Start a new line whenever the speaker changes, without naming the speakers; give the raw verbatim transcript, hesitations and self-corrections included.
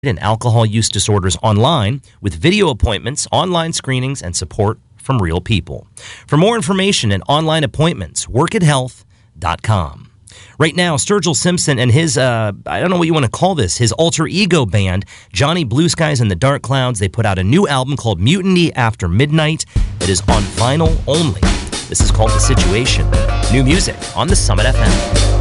and alcohol use disorders online with video appointments, online screenings, and support from real people. For more information and online appointments, work it health dot com. Right now, Sturgill Simpson and his, uh, I don't know what you want to call this, his alter ego band, Johnny Blue Skies and the Dark Clouds, they put out a new album called Mutiny After Midnight that is on vinyl only. This is called The Situation. New music on the Summit F M.